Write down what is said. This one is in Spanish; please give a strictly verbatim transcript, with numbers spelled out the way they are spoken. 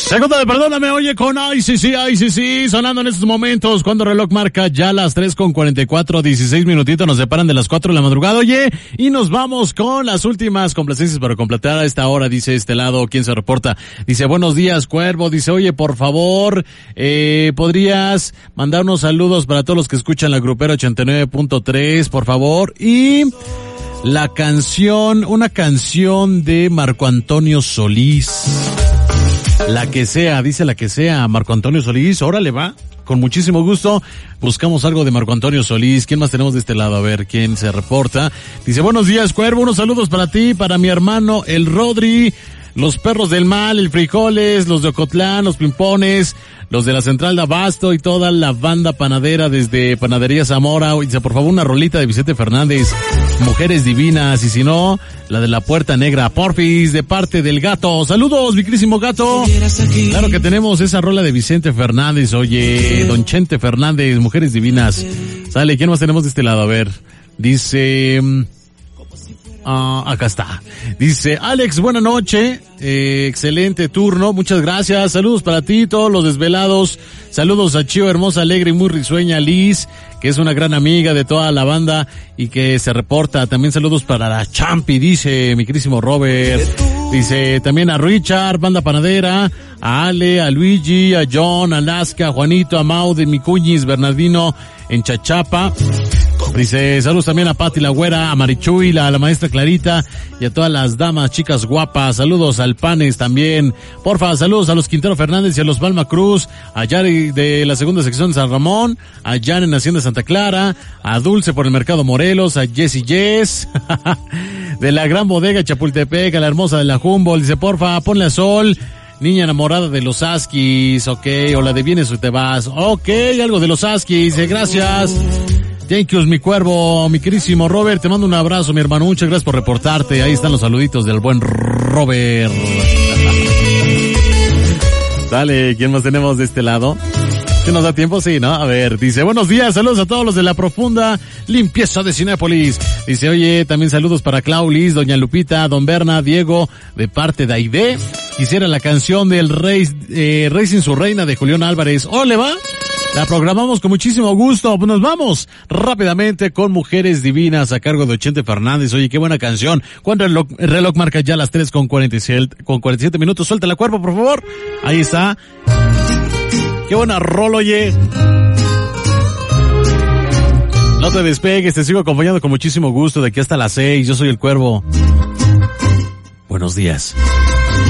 Segundo de Perdóname, oye, con I C C, I C C, sonando en estos momentos, cuando el reloj marca ya las tres con cuarenta y cuatro, dieciséis minutitos, nos separan de las cuatro de la madrugada, oye, y nos vamos con las últimas complacencias para completar a esta hora, dice este lado, ¿quién se reporta? Dice, buenos días, Cuervo, dice, oye, por favor, eh, ¿podrías mandar unos saludos para todos los que escuchan la Grupera ochenta y nueve punto tres, por favor? Y la canción, una canción de Marco Antonio Solís. La que sea, dice la que sea, Marco Antonio Solís, órale va, con muchísimo gusto, buscamos algo de Marco Antonio Solís. ¿Quién más tenemos de este lado? A ver, ¿quién se reporta? Dice, buenos días, Cuervo, unos saludos para ti, para mi hermano, el Rodri, los perros del mal, el Frijoles, los de Ocotlán, los Pimpones, los de la Central de Abasto y toda la banda panadera desde Panadería Zamora. Dice, por favor, una rolita de Vicente Fernández, Mujeres Divinas, y si no, la de la Puerta Negra, porfis, de parte del Gato. Saludos, mi querísimo Gato. Claro que tenemos esa rola de Vicente Fernández, oye, Don Chente Fernández, Mujeres Divinas. Sale, ¿quién más tenemos de este lado? A ver, dice... Ah, uh, acá está. Dice, Alex, buena noche, eh, excelente turno, muchas gracias, saludos para ti, todos los desvelados, saludos a Chío, hermosa, alegre y muy risueña Liz, que es una gran amiga de toda la banda y que se reporta, también saludos para la Champi, dice mi querísimo Robert, dice también a Richard, banda panadera, a Ale, a Luigi, a John, a Alaska, a Juanito, a Mau de Micuñis, Bernardino en Chachapa. Dice, saludos también a Pati la Güera, a Marichuy, la, a la maestra Clarita y a todas las damas, chicas guapas. Saludos al Panes también. Porfa, saludos a los Quintero Fernández y a los Palma Cruz, a Yari de la segunda sección de San Ramón, a Jan en Hacienda Santa Clara, a Dulce por el Mercado Morelos, a Jessy Jess, de la Gran Bodega Chapultepec, a la hermosa de la Humboldt. Dice, porfa, ponle a Sol, niña enamorada de los Askis, ok, o la de Vienes o te vas, ok, algo de los Askis, dice, gracias. Thank you, mi Cuervo, mi querísimo Robert, te mando un abrazo, mi hermano, muchas gracias por reportarte, ahí están los saluditos del buen Robert. Dale, ¿quién más tenemos de este lado? ¿Sí nos da tiempo? Sí, ¿no? A ver, dice, buenos días, saludos a todos los de la profunda limpieza de Cinépolis. Dice, oye, también saludos para Claulis, doña Lupita, don Berna, Diego, de parte de Aide. Quisiera la canción del Rey, eh, Rey sin su reina de Julián Álvarez. ¿Ole va? La programamos con muchísimo gusto. Pues nos vamos rápidamente con Mujeres Divinas a cargo de Chente Fernández. Oye, qué buena canción. Cuando el reloj, el reloj marca ya las tres con cuarenta y siete, con cuarenta y siete minutos. Suelta la cuerpo, por favor. Ahí está. Qué buena rola, oye. No te despegues, te sigo acompañando con muchísimo gusto de aquí hasta las seis. Yo soy el Cuervo. Buenos días.